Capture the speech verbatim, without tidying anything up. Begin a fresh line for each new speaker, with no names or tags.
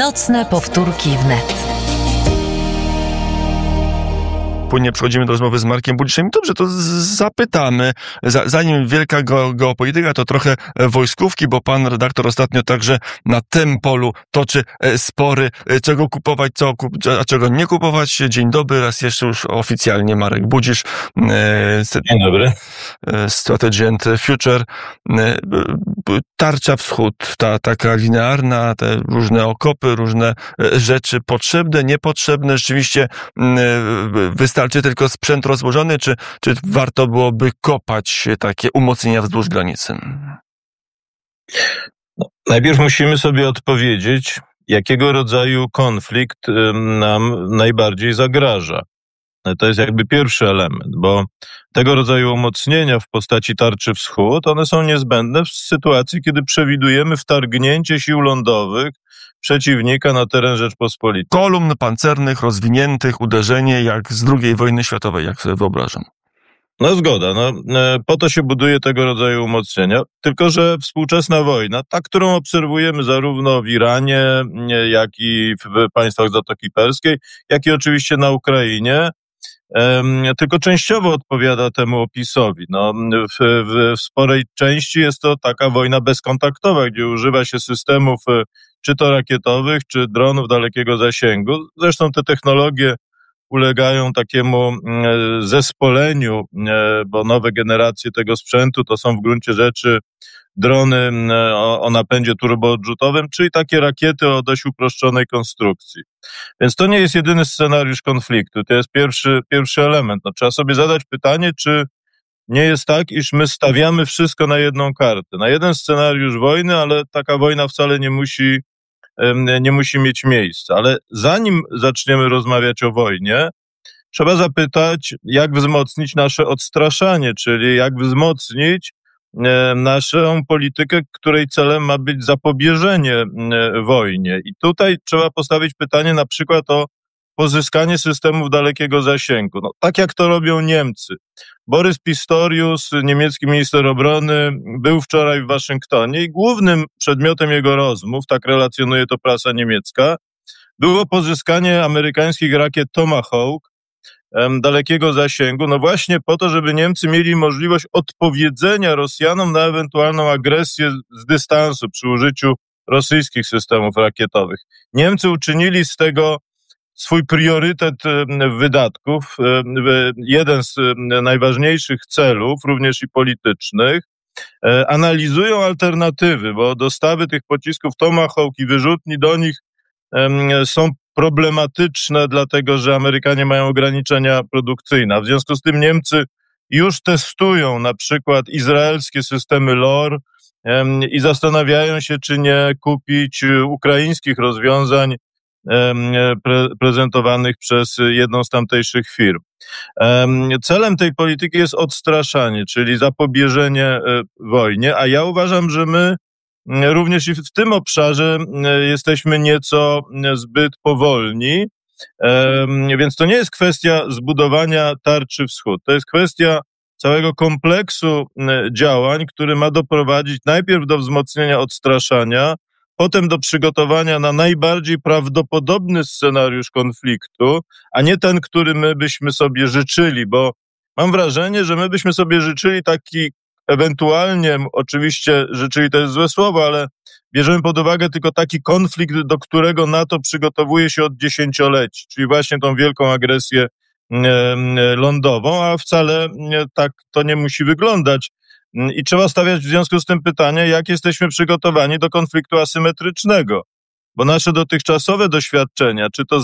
Nocne powtórki wnet.
Płynnie przechodzimy do rozmowy z Markiem Budziszem. Dobrze, to zapytamy. Zanim wielka geopolityka, to trochę wojskówki, bo pan redaktor ostatnio także na tym polu toczy spory, czego kupować, co, a czego nie kupować. Dzień dobry, raz jeszcze już oficjalnie Marek Budzisz.
Dzień dobry.
Strategy and Future. Tarcza wschód, ta taka linearna, te różne okopy, różne rzeczy potrzebne, niepotrzebne. Rzeczywiście wystarczy tylko sprzęt rozłożony, czy, czy warto byłoby kopać takie umocnienia wzdłuż granicy?
No, najpierw musimy sobie odpowiedzieć, jakiego rodzaju konflikt nam najbardziej zagraża. To jest jakby pierwszy element, bo tego rodzaju umocnienia w postaci tarczy wschód, one są niezbędne w sytuacji, kiedy przewidujemy wtargnięcie sił lądowych przeciwnika na teren Rzeczpospolitej.
Kolumn pancernych, rozwiniętych, uderzenie jak z drugiej wojny światowej, jak sobie wyobrażam.
No zgoda, no, po to się buduje tego rodzaju umocnienia, tylko że współczesna wojna, ta, którą obserwujemy zarówno w Iranie, jak i w państwach Zatoki Perskiej, jak i oczywiście na Ukrainie, tylko częściowo odpowiada temu opisowi. No, w, w, w sporej części jest to taka wojna bezkontaktowa, gdzie używa się systemów czy to rakietowych, czy dronów dalekiego zasięgu. Zresztą te technologie ulegają takiemu zespoleniu, bo nowe generacje tego sprzętu to są w gruncie rzeczy drony o, o napędzie turboodrzutowym, czyli takie rakiety o dość uproszczonej konstrukcji. Więc to nie jest jedyny scenariusz konfliktu, to jest pierwszy, pierwszy element. No, trzeba sobie zadać pytanie, czy nie jest tak, iż my stawiamy wszystko na jedną kartę, na jeden scenariusz wojny, ale taka wojna wcale nie musi, nie musi mieć miejsca. Ale zanim zaczniemy rozmawiać o wojnie, trzeba zapytać, jak wzmocnić nasze odstraszanie, czyli jak wzmocnić naszą politykę, której celem ma być zapobieżenie wojnie. I tutaj trzeba postawić pytanie na przykład o pozyskanie systemów dalekiego zasięgu. No, tak jak to robią Niemcy. Borys Pistorius, niemiecki minister obrony, był wczoraj w Waszyngtonie i głównym przedmiotem jego rozmów, tak relacjonuje to prasa niemiecka, było pozyskanie amerykańskich rakiet Tomahawk dalekiego zasięgu, no właśnie po to, żeby Niemcy mieli możliwość odpowiedzenia Rosjanom na ewentualną agresję z dystansu przy użyciu rosyjskich systemów rakietowych. Niemcy uczynili z tego swój priorytet wydatków, jeden z najważniejszych celów, również i politycznych. Analizują alternatywy, bo dostawy tych pocisków Tomahawk i wyrzutni do nich są problematyczne, dlatego że Amerykanie mają ograniczenia produkcyjne. W związku z tym Niemcy już testują na przykład izraelskie systemy L O R i zastanawiają się, czy nie kupić ukraińskich rozwiązań pre- prezentowanych przez jedną z tamtejszych firm. Celem tej polityki jest odstraszanie, czyli zapobieżenie wojnie, a ja uważam, że my również i w tym obszarze jesteśmy nieco zbyt powolni, więc to nie jest kwestia zbudowania tarczy wschód, to jest kwestia całego kompleksu działań, który ma doprowadzić najpierw do wzmocnienia odstraszania, potem do przygotowania na najbardziej prawdopodobny scenariusz konfliktu, a nie ten, który my byśmy sobie życzyli, bo mam wrażenie, że my byśmy sobie życzyli taki ewentualnie, oczywiście życzyli to jest złe słowo, ale bierzemy pod uwagę tylko taki konflikt, do którego NATO przygotowuje się od dziesięcioleci, czyli właśnie tą wielką agresję lądową, a wcale tak to nie musi wyglądać. I trzeba stawiać w związku z tym pytanie, jak jesteśmy przygotowani do konfliktu asymetrycznego, bo nasze dotychczasowe doświadczenia, czy to z